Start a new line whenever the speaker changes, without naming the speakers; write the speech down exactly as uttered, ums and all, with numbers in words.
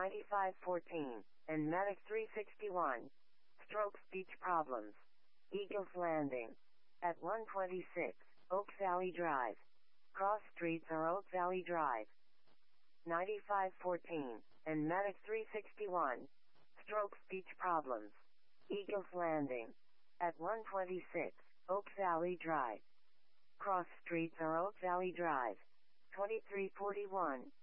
ninety-five fourteen, and Medic three sixty-one. Stroke speech problems. Eagles Landing. At one twenty-six, Oak Valley Drive. Cross streets are Oak Valley Drive. ninety-five fourteen, and Medic three sixty-one. Stroke speech problems. Eagles Landing. At one twenty-six, Oak Valley Drive. Cross streets are Oak Valley Drive. twenty-three forty-one,